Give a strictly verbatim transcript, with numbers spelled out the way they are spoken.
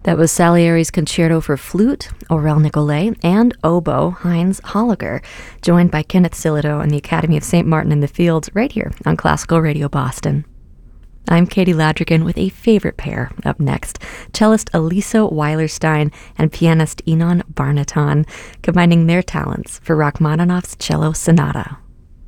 That was Salieri's Concerto for Flute, Aurel Nicolai, and oboe Heinz Holliger, joined by Kenneth Sillito and the Academy of Saint Martin in the Fields right here on Classical Radio Boston. I'm Katie Ladrigan with a favorite pair up next, cellist Aliso Weilerstein and pianist Enon Barnaton, combining their talents for Rachmaninoff's Cello Sonata.